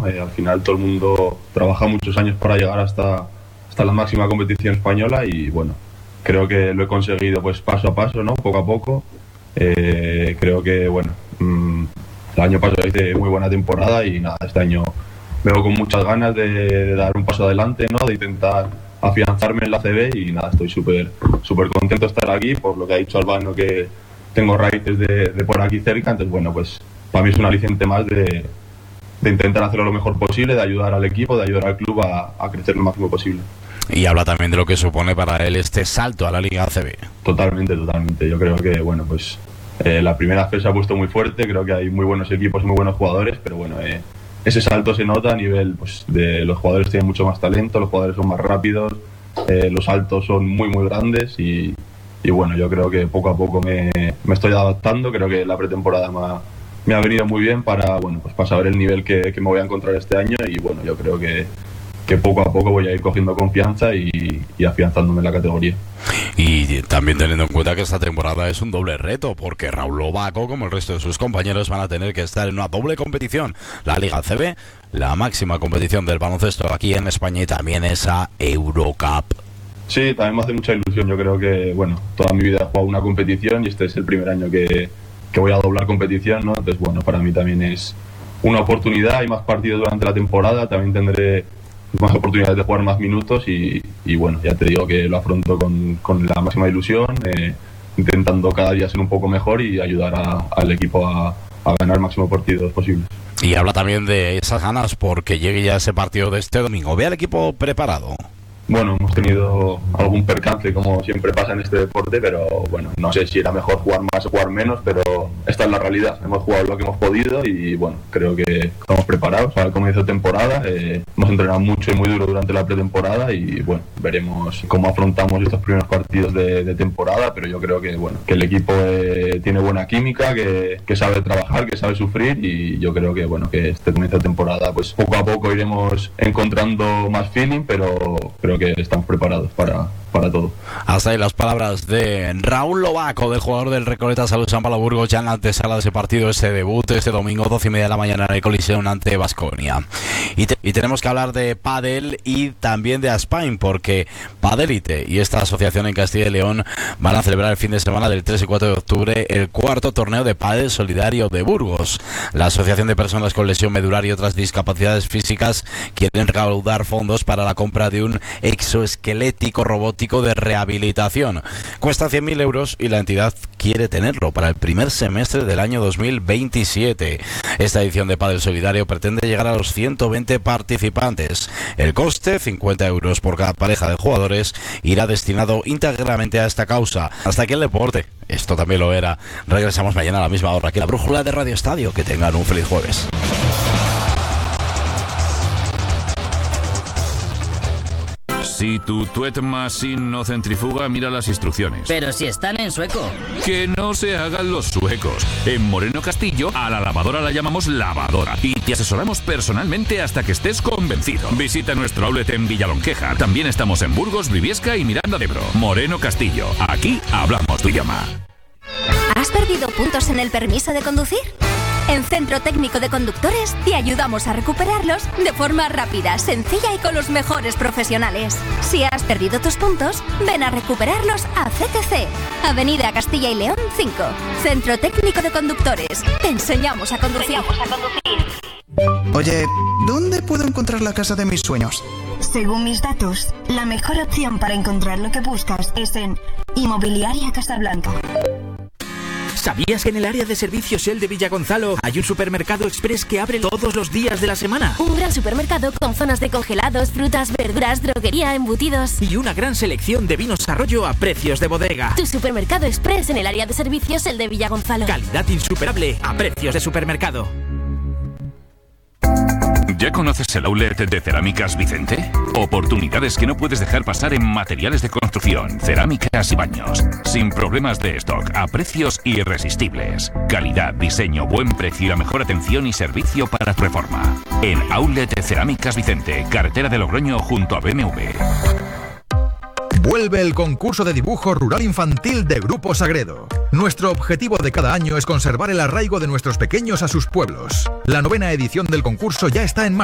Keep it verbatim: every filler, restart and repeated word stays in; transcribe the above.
Eh, al final todo el mundo trabaja muchos años para llegar hasta, hasta la máxima competición española y bueno, creo que lo he conseguido pues paso a paso, ¿no? Poco a poco. Eh, creo que bueno, mmm, el año pasado hice muy buena temporada y nada, este año me veo con muchas ganas de, de dar un paso adelante, ¿no? De intentar afianzarme en la A C B y nada, estoy súper súper contento de estar aquí, por lo que ha dicho Albano que tengo raíces de, de por aquí cerca, entonces bueno, pues para mí es un aliciente más de, de intentar hacerlo lo mejor posible, de ayudar al equipo, de ayudar al club a, a crecer lo máximo posible. Y habla también de lo que supone para él este salto a la Liga A C B. Totalmente, totalmente. Yo creo que, bueno, pues eh, la primera fase se ha puesto muy fuerte, creo que hay muy buenos equipos y muy buenos jugadores, pero bueno, eh, ese salto se nota a nivel pues, de los jugadores tienen mucho más talento, los jugadores son más rápidos, eh, los saltos son muy, muy grandes y, y bueno, yo creo que poco a poco me, me estoy adaptando, creo que la pretemporada me ha, me ha venido muy bien para, bueno, pues para saber el nivel que, que me voy a encontrar este año y bueno, yo creo que que poco a poco voy a ir cogiendo confianza y, y afianzándome en la categoría. Y también teniendo en cuenta que esta temporada es un doble reto, porque Raúl Lobaco, como el resto de sus compañeros, van a tener que estar en una doble competición. La Liga A C B, la máxima competición del baloncesto aquí en España, y también esa Eurocup. Sí, también me hace mucha ilusión. Yo creo que, bueno, toda mi vida he jugado una competición y este es el primer año que, que voy a doblar competición, ¿no? Entonces, bueno, para mí también es una oportunidad. Hay más partidos durante la temporada, también tendré más oportunidades de jugar más minutos y, y bueno, ya te digo que lo afronto con, con la máxima ilusión, eh, intentando cada día ser un poco mejor y ayudar a, al equipo a, a ganar máximo partidos posibles. Y habla también de esas ganas porque llegue ya ese partido de este domingo. ¿Ve al equipo preparado? Bueno, hemos tenido algún percance como siempre pasa en este deporte, pero bueno, no sé si era mejor jugar más o jugar menos, pero esta es la realidad. Hemos jugado lo que hemos podido y bueno, creo que estamos preparados para el comienzo de temporada. Eh, hemos entrenado mucho y muy duro durante la pretemporada y bueno, veremos cómo afrontamos estos primeros partidos de, de temporada, pero yo creo que bueno, que el equipo eh, tiene buena química, que, que sabe trabajar, que sabe sufrir y yo creo que bueno, que este comienzo de temporada pues poco a poco iremos encontrando más feeling, pero, pero que estamos preparados para, para todo. Hasta ahí las palabras de Raúl Lobaco, del jugador del Recoleta Salud San Pablo Burgos, ya en la antesala de ese partido, ese debut este domingo, doce y media de la mañana en el Coliseum ante Baskonia. Y, te, y tenemos que hablar de pádel y también de Aspain, porque Padelite y esta asociación en Castilla y León van a celebrar el fin de semana del tres y cuatro de octubre el cuarto torneo de pádel solidario de Burgos. La Asociación de Personas con Lesión Medular y otras discapacidades físicas quieren recaudar fondos para la compra de un exoesquelético robótico de rehabilitación. Cuesta cien mil euros y la entidad quiere tenerlo para el primer semestre del año dos mil veintisiete. Esta edición de Pádel Solidario pretende llegar a los ciento veinte participantes. El coste, cincuenta euros por cada pareja de jugadores, irá destinado íntegramente a esta causa. Hasta aquí el deporte. Esto también lo era. Regresamos mañana a la misma hora aquí en la Brújula de Radio Estadio. Que tengan un feliz jueves. Si tu tuet machine no centrifuga, mira las instrucciones. Pero si están en sueco. Que no se hagan los suecos. En Moreno Castillo, a la lavadora la llamamos lavadora y te asesoramos personalmente hasta que estés convencido. Visita nuestro outlet en Villalonqueja. También estamos en Burgos, Briviesca y Miranda de Ebro. Moreno Castillo. Aquí hablamos tu idioma. ¿Has perdido puntos en el permiso de conducir? En Centro Técnico de Conductores te ayudamos a recuperarlos de forma rápida, sencilla y con los mejores profesionales. Si has perdido tus puntos, ven a recuperarlos a C T C, Avenida Castilla y León cinco. Centro Técnico de Conductores. Te enseñamos a conducir. Oye, ¿dónde puedo encontrar la casa de mis sueños? Según mis datos, la mejor opción para encontrar lo que buscas es en Inmobiliaria Casablanca. ¿Sabías que en el área de servicios Shell de Villagonzalo hay un supermercado express que abre todos los días de la semana? Un gran supermercado con zonas de congelados, frutas, verduras, droguería, embutidos. Y una gran selección de vinos Arroyo a precios de bodega. Tu supermercado express en el área de servicios Shell de Villagonzalo. Calidad insuperable a precios de supermercado. ¿Ya conoces el outlet de Cerámicas Vicente? Oportunidades que no puedes dejar pasar en materiales de construcción, cerámicas y baños. Sin problemas de stock, a precios irresistibles. Calidad, diseño, buen precio y la mejor atención y servicio para tu reforma. En Outlet de Cerámicas Vicente, carretera de Logroño junto a B M W. Vuelve el concurso de dibujo rural infantil de Grupo Sagredo. Nuestro objetivo de cada año es conservar el arraigo de nuestros pequeños a sus pueblos. La novena edición del concurso ya está en marcha.